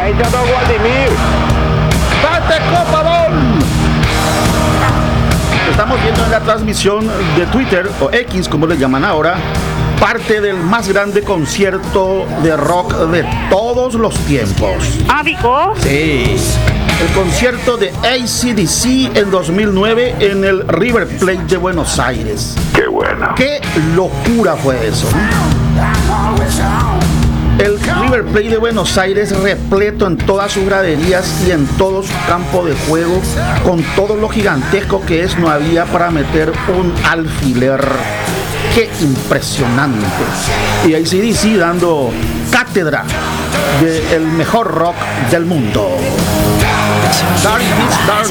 Ahí está Don Vladimir. ¡Bate Copadón! Estamos viendo en la transmisión de Twitter, o X como le llaman ahora, parte del más grande concierto de rock de todos los tiempos. ¿Vico? Sí. El concierto de AC/DC en 2009 en el River Plate de Buenos Aires. Qué bueno. ¡Qué locura fue eso! El River Plate de Buenos Aires repleto en todas sus graderías y en todo su campo de juego, con todo lo gigantesco que es, no había para meter un alfiler. ¡Qué impresionante! Y AC/DC dando cátedra del mejor rock del mundo. Dark Beats, Dark